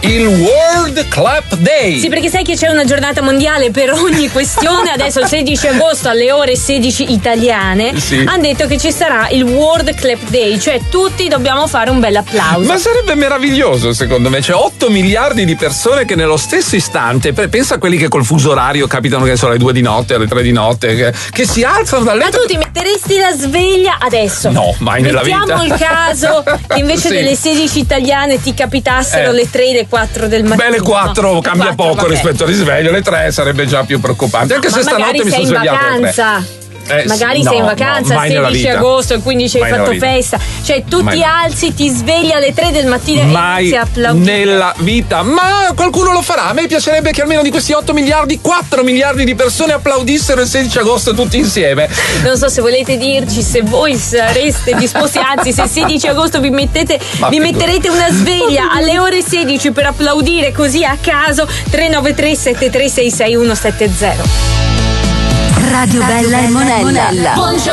il World Clap Day. Sì, perché sai che c'è una giornata mondiale per ogni questione. Adesso il 16 agosto alle ore 16 italiane hanno detto che ci sarà il World Clap Day, cioè tutti dobbiamo fare un bel applauso. Ma sarebbe meraviglioso, secondo me. C'è 8 miliardi di persone che nello stesso istante, pensa a quelli che col fuso orario capitano che sono alle 2 di notte, alle 3 di notte, che si alzano dal letto. Ma tu ti metteresti la sveglia adesso? No, mai nella vita. Mettiamo il caso che invece delle 16 italiane ti capitassero le 3 e le 4 del mattino. Beh, le 4 no, cambia 4, poco vabbè. rispetto al risveglio, le 3 sarebbe già più preoccupante. Anche se stanotte mi sono svegliato alle 3. Magari sei in vacanza, 16 agosto e quindi ci hai fatto festa. Cioè tu ti alzi, ti svegli alle 3 del mattino e inizi a applaudire. Nella vita. Ma qualcuno lo farà. A me piacerebbe che almeno di questi 8 miliardi 4 miliardi di persone applaudissero il 16 agosto tutti insieme. Non so se volete dirci se voi sareste disposti, anzi se il 16 agosto vi metterete una sveglia alle ore 16 per applaudire così a caso. 393 73 661 70. Radio Bella e Monella. Buongiorno.